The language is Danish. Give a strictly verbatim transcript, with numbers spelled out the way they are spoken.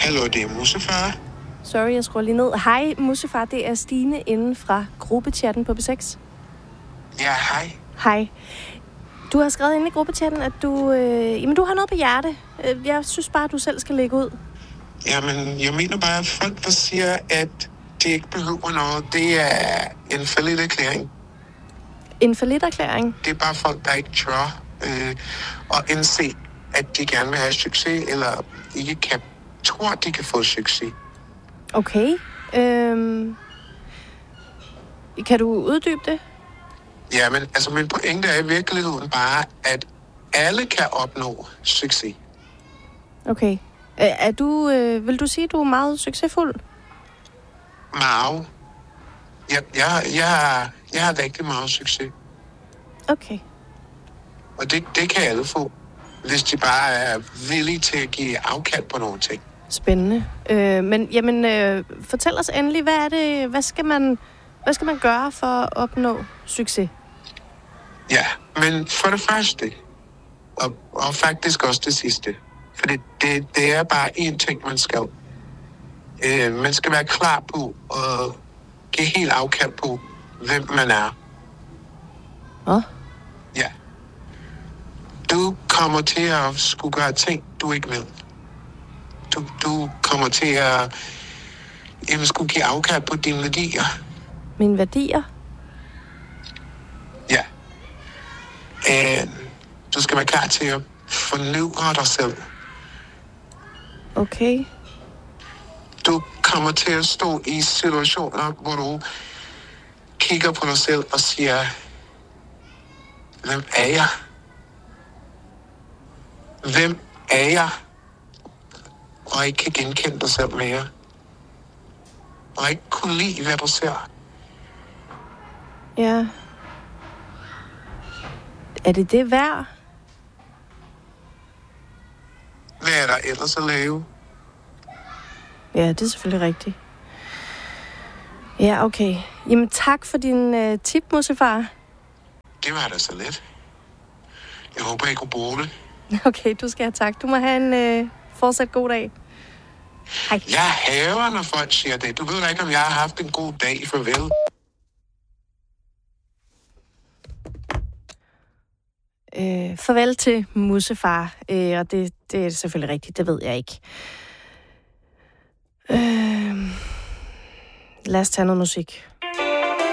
Hallo, det er Mussefar. Sorry, jeg skruer lige ned. Hej, Mussefar. Det er Stine inden fra gruppechatten på B seks. Ja, hej. Hej. Du har skrevet inde i gruppechatten, at du, øh, jamen, du har noget på hjerte. Jeg synes bare, at du selv skal lægge ud. Jamen, jeg mener bare, at folk, der siger, at det ikke behøver noget, det er en fallit erklæring. En fallit erklæring? Det er bare folk, der ikke tør øh, at indse, at de gerne vil have succes, eller ikke kan, tror, at de kan få succes. Okay. Øhm, kan du uddybe det? Ja, men altså, min pointe er i virkeligheden bare, at alle kan opnå succes. Okay. Er, er du, øh, vil du sige, at du er meget succesfuld? Meget. Jeg, jeg, jeg, jeg har rigtig meget succes. Okay. Og det, det kan alle få, hvis de bare er villige til at give afkald på nogle ting. Spændende. Øh, men jamen, øh, fortæl os endelig, hvad er det, hvad skal man, hvad skal man gøre for at opnå succes? Ja, men for det første, og, og faktisk også det sidste, for det, det, det er bare én ting, man skal. Øh, man skal være klar på at give helt afkald på, hvem man er. Hvad? Ja. Du kommer til at skulle gøre ting, du ikke vil. Du, du kommer til at jamen, skulle give afkald på dine værdier. Mine værdier? Ja. Øh, du skal være klar til at fornye dig selv. Okay. Du kommer til at stå i situationer, hvor du kigger på dig selv og siger, hvem er jeg? Hvem er jeg? Og ikke kan genkende dig selv mere. Og ikke kunne lide, hvad du ser. Ja. Er det det værd? Hvad er der ellers at lave? Ja, det er selvfølgelig rigtigt. Ja, okay. Jamen, tak for din øh, tip, Mussefar. Det var da så let. Jeg håber, I kunne bruge det. Okay, du skal have tak. Du må have en øh, fortsat god dag. Hej. Jeg hader, når folk siger det. Du ved da ikke, om jeg har haft en god dag. Farvel. Øh, farvel til Mussefar. Øh, og det, det er selvfølgelig rigtigt, det ved jeg ikke. Øh, lad os tage noget musik.